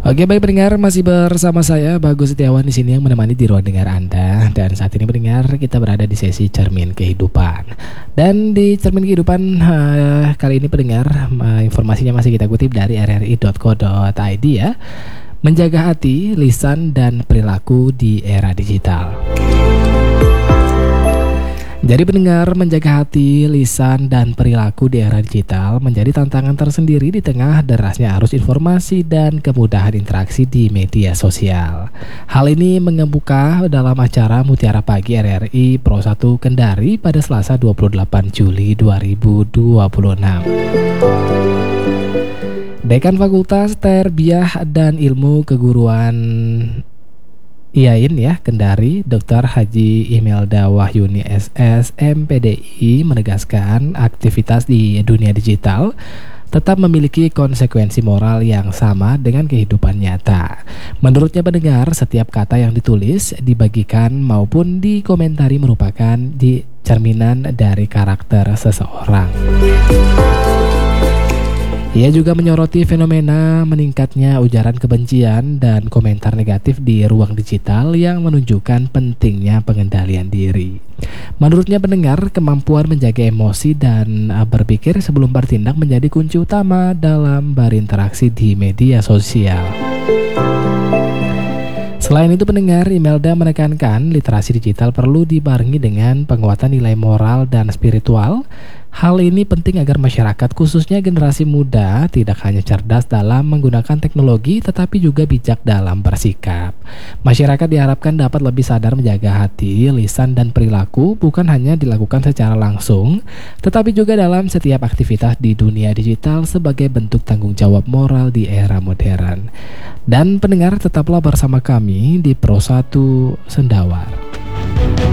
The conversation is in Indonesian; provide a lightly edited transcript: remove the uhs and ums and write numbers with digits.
Oke, baik pendengar, masih bersama saya Bagus Setiawan di sini yang menemani di ruang dengar Anda. Dan saat ini pendengar, kita berada di sesi Cermin Kehidupan. Dan di Cermin Kehidupan kali ini pendengar, informasinya masih kita kutip dari rri.co.id ya. Menjaga hati, lisan dan perilaku di era digital. Jadi pendengar, menjaga hati, lisan, dan perilaku di era digital menjadi tantangan tersendiri di tengah derasnya arus informasi dan kemudahan interaksi di media sosial. Hal ini mengemuka dalam acara Mutiara Pagi RRI Pro 1 Kendari pada Selasa 28 Juli 2026. Dekan Fakultas Tarbiyah dan Ilmu Keguruan IAIN ya, Kendari, Dr. Haji Imelda Wahyuni SS MPDI menegaskan aktivitas di dunia digital tetap memiliki konsekuensi moral yang sama dengan kehidupan nyata. Menurutnya pendengar, setiap kata yang ditulis, dibagikan maupun dikomentari merupakan cerminan dari karakter seseorang. Ia juga menyoroti fenomena meningkatnya ujaran kebencian dan komentar negatif di ruang digital yang menunjukkan pentingnya pengendalian diri. Menurutnya pendengar, kemampuan menjaga emosi dan berpikir sebelum bertindak menjadi kunci utama dalam berinteraksi di media sosial. Selain itu pendengar, Imelda menekankan literasi digital perlu dibarengi dengan penguatan nilai moral dan spiritual. Hal ini penting agar masyarakat, khususnya generasi muda, tidak hanya cerdas dalam menggunakan teknologi, tetapi juga bijak dalam bersikap. Masyarakat diharapkan dapat lebih sadar menjaga hati, lisan, dan perilaku, bukan hanya dilakukan secara langsung, tetapi juga dalam setiap aktivitas di dunia digital sebagai bentuk tanggung jawab moral di era modern. Dan pendengar, tetaplah bersama kami di Pro 1 Sendawar.